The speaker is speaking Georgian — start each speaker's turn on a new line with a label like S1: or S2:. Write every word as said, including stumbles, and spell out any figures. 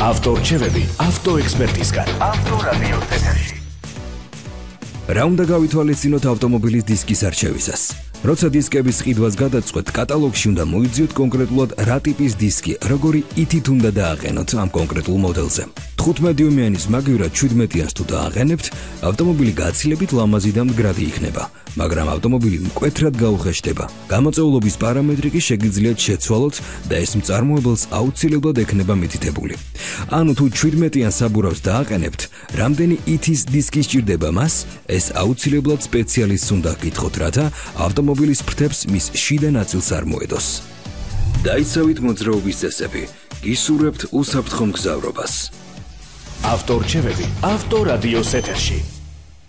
S1: ავტორჩევები ავტოექსპერტისგან. ავტორადიოს ეთერში. რა უნდა გავითვალისწინოთ ავტომობილის დისკის არჩევისას? როცა დისკების ყიდვას გადაწყვეტ, კატალოგში უნდა მოიძიოთ კონკრეტულად რა ტიპის დისკი, როგორი ითით უნდა დააყენოთ ამ კონკრეტულ მოდელზე. თხუთმეტ დიუმიანის მაგივრად შვიდმეტიანს თუ დააყენებთ, ავტომობილი გაცილებით ლამაზი და მდგრადი იქნება, მაგრამ ავტომობილი მკვეთრად გაუხეშდება. გამოწვეულობის პარამეტრი კი შეგიძლიათ შეცვალოთ და ეს მწარმოებელს აუცილებლად ექნება მითითებული. ანუ თუ შვიდმეტიან საბურავს დააყენებთ, რამდენი ითის დისკი სჭირდება მას, ეს აუცილებლად სპეციალისტს უნდა გკითხოთ, რათა ავტომობილის ფრთებს მის შიდა ნაწილს არ მოედოს. დაიცავით მოძრაობის წესები, გისურვებთ უსაფრთხო მგზავრობას. ავტორჩევები ავტორადიოს ეთერში.